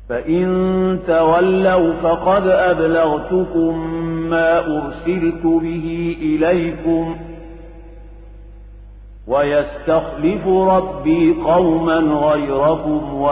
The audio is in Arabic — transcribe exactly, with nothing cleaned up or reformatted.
فإن تولوا فقد أبلغتكم ما أرسلت به إليكم ويستخلف ربي قوما غيركم